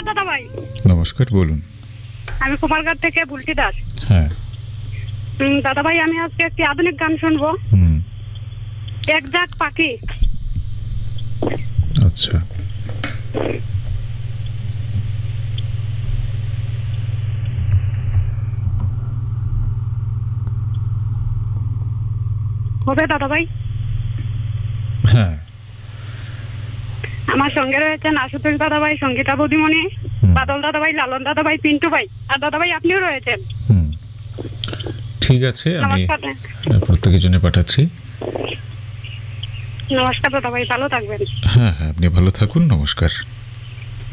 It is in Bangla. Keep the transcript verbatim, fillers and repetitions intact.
দাদা ভাই। নমস্কার, বলুন। আমি কুমারঘাট থেকে বুলটি দাস। হ্যাঁ। উম, দাদা ভাই, আমি আজকে একটি আধুনিক গান শুনবো। হুম। এক ঝাঁক পাখি। আচ্ছা। হবে দাদা ভাই? হ্যাঁ। আমার সঙ্গে রয়েছেন আশুতোষ দাদা ভাই, সঙ্গীতা বৌদিমণি, হুম। বাদল দাদা ভাই, লালন দাদা ভাই, পিন্টু ভাই, আর দাদা ভাই আপনিও রয়েছেন। হুম। ঠিক আছে, আমি নমস্কার। প্রত্যেকের জন্য পাঠাচ্ছি। নমস্কার দাদা ভাই, ভালো থাকবেন। হ্যাঁ হ্যাঁ, আপনি ভালো থাকুন। নমস্কার।